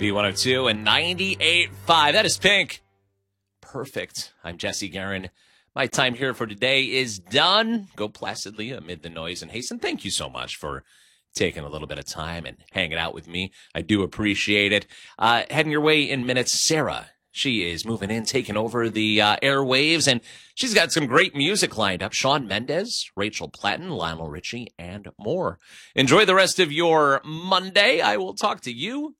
B102 and 98.5. That is Pink. Perfect. I'm Jesse Guerin. My time here for today is done. Go placidly amid the noise and haste. And thank you so much for taking a little bit of time and hanging out with me. I do appreciate it. Heading your way in minutes, Sarah. She is moving in, taking over the airwaves, and she's got some great music lined up. Shawn Mendes, Rachel Platten, Lionel Richie, and more. Enjoy the rest of your Monday. I will talk to you